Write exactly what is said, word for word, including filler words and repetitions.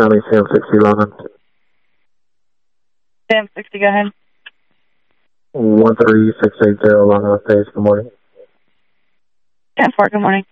County, Sam sixty, London. Sam sixty, go ahead. one three six eight zero, Long Island Stage, good morning. ten four, good morning.